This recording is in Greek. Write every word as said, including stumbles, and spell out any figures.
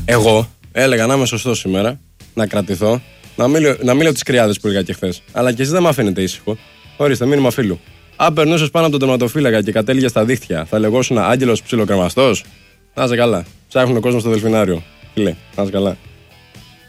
Εγώ έλεγα να είμαι σωστό σήμερα, να κρατηθώ, να μην λέω, να μην λέω τις κρυάδες που έλεγα και χθες. Αλλά και εσείς δεν με αφήνετε ήσυχο. Ορίστε, μήνυμα φίλου. Αν περνούσες πάνω από τον τερματοφύλακα και κατέληγε στα δίχτυα, θα λεγόσουν Άγγελος ψιλοκρεμαστός. Να είσαι καλά. Ψάχνουν ο κόσμο στο δελφινάριο. Φίλε, να είσαι καλά.